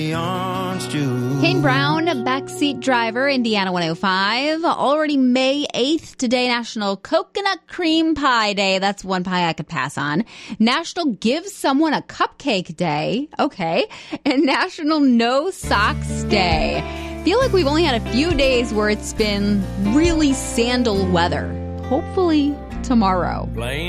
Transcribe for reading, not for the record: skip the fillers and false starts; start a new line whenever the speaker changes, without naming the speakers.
against you.
Kane Brown, backseat driver, Indiana 105. Already May 8th today, National Coconut Cream Pie Day. That's one pie I could pass on. National Give Someone a Cupcake Day. Okay. And National No Socks Day. Feel like we've only had a few days where it's been really sandal weather. Hopefully tomorrow.